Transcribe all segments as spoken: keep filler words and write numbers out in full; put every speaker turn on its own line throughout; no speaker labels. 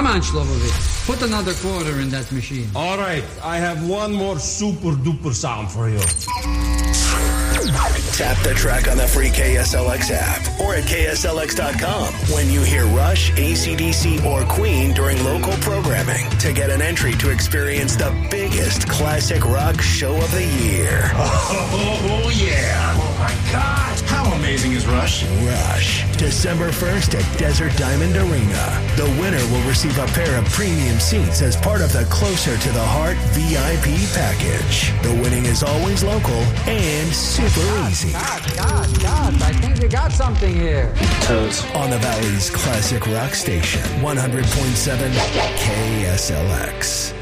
on, Shlomovitz. Put another quarter in that machine.
All right, I have one more super duper sound for you.
Tap the track on the free K S L X app or at K S L X dot com when you hear Rush, A C D C, or Queen during local programming to get an entry to experience the biggest classic rock show of the year.
Oh, yeah. Oh, my God. How amazing is Rush?
Rush. December first at Desert Diamond Arena. The winner will receive a pair of premium seats as part of the Closer to the Heart V I P package. The winning is always local and super easy.
God, God, God, I think we got something here.
Toads. On the Valley's classic rock station, one hundred point seven K S L X.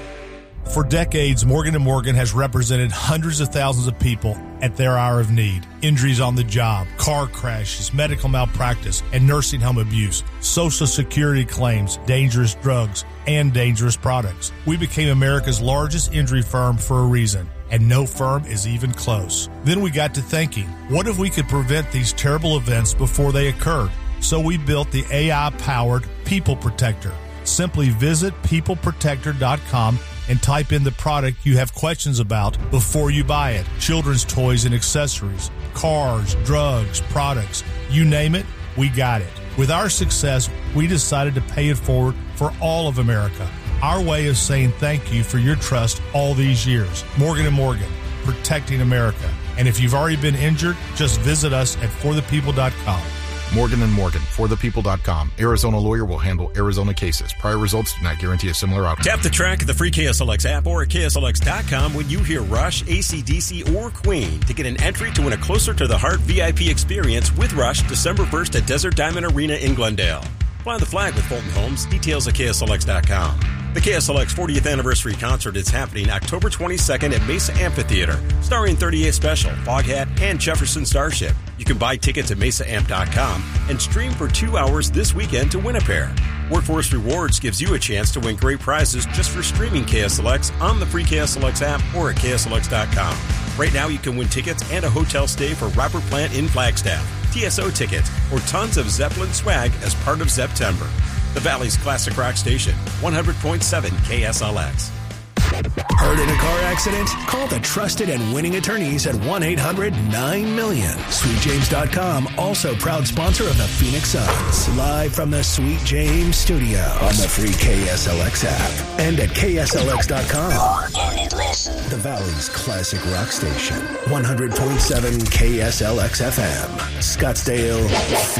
For decades, Morgan and Morgan has represented hundreds of thousands of people at their hour of need. Injuries on the job, car crashes, medical malpractice, and nursing home abuse, Social Security claims, dangerous drugs, and dangerous products. We became America's largest injury firm for a reason, and no firm is even close. Then we got to thinking, what if we could prevent these terrible events before they occurred? So we built the A I-powered People Protector. Simply visit people protector dot com and type in the product you have questions about before you buy it. Children's toys and accessories, cars, drugs, products, you name it, we got it. With our success, we decided to pay it forward for all of America. Our way of saying thank you for your trust all these years. Morgan and Morgan, protecting America. And if you've already been injured, just visit us at for the people dot com.
Morgan and Morgan, for the people dot com. Arizona lawyer will handle Arizona cases. Prior results do not guarantee a similar outcome.
Tap the track of the free K S L X app or at K S L X dot com when you hear Rush, A C D C, or Queen to get an entry to win a Closer to the Heart V I P experience with Rush December first at Desert Diamond Arena in Glendale. Fly the flag with Fulton Homes. Details at K S L X dot com. The K S L X fortieth Anniversary Concert is happening October twenty-second at Mesa Amphitheater, starring thirty-eight Special, Foghat, and Jefferson Starship. You can buy tickets at mesa amp dot com and stream for two hours this weekend to win a pair. Workforce Rewards gives you a chance to win great prizes just for streaming K S L X on the free K S L X app or at K S L X dot com. Right now, you can win tickets and a hotel stay for Robert Plant in Flagstaff, T S O tickets, or tons of Zeppelin swag as part of September. The Valley's classic rock station, one hundred point seven K S L X.
Hurt in a car accident? Call the trusted and winning attorneys at one eight hundred nine million. Sweet James dot com, also proud sponsor of the Phoenix Suns. Live from the Sweet James studio on the free K S L X app and at K S L X dot com. The Valley's classic rock station, one hundred point seven K S L X F M. Scottsdale,